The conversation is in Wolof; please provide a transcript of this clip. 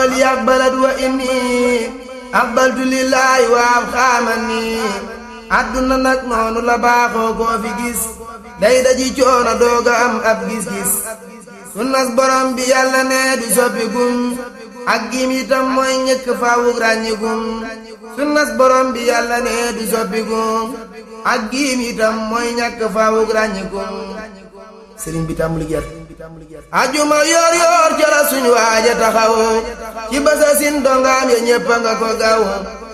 li aqbalat wa inni aqbaltu lillahi wa xaamani àdduna nag noonu la baaxoo koo fi gis day daji coono dooga am ab gis-gis sunnas borom bi yàlla ne du soppigum ak gim itam mooy ñëkk faawug ràññigum sunnas borom bi yàlla ne du soppigum ak gim itam mooy ñàkk faawug ràññigum sëriñ bi tàmbali ger ajuma yoor yoor jara suñu waaja taxaw ci basa sin dongaam ya ñéppa nga ko gaaw